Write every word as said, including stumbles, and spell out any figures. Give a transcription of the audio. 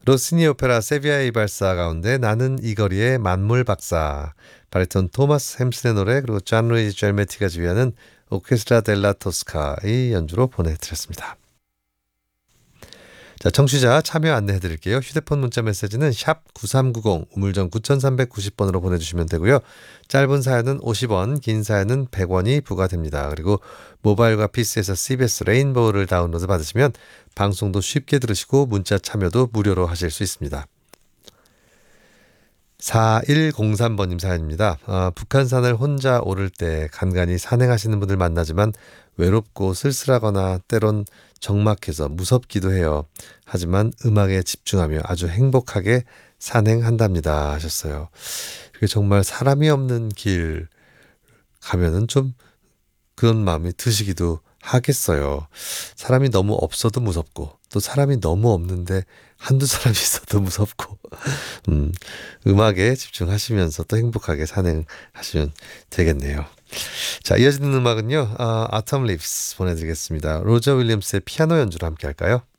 로시니 오페라 세비야의 발사 가운데 나는 이 거리의 만물 박사, 바리톤 토마스 햄슨의 노래, 그리고 잔 루이지 젤메티가 지휘하는 오케스트라 델라 토스카의 연주로 보내드렸습니다. 자, 청취자 참여 안내해드릴게요. 휴대폰 문자 메시지는 샵 구삼구공, 우물정 구삼구공 번으로 보내주시면 되고요. 짧은 사연은 오십 원, 긴 사연은 백 원이 부과됩니다. 그리고 모바일과 피시에서 씨비에스 레인보우를 다운로드 받으시면 방송도 쉽게 들으시고 문자 참여도 무료로 하실 수 있습니다. 사일공삼 번님 사연입니다. 아, 북한산을 혼자 오를 때 간간히 산행하시는 분들 만나지만 외롭고 쓸쓸하거나 때론 적막해서 무섭기도 해요. 하지만 음악에 집중하며 아주 행복하게 산행한답니다 하셨어요. 그게 정말 사람이 없는 길 가면은 좀 그런 마음이 드시기도 하겠어요. 사람이 너무 없어도 무섭고 또 사람이 너무 없는데 한두 사람이 있어도 무섭고 음, 음악에 집중하시면서 또 행복하게 산행하시면 되겠네요. 자, 이어지는 음악은요. 아, Autumn Leaves 보내드리겠습니다. 로저 윌리엄스의 피아노 연주로 함께 할까요?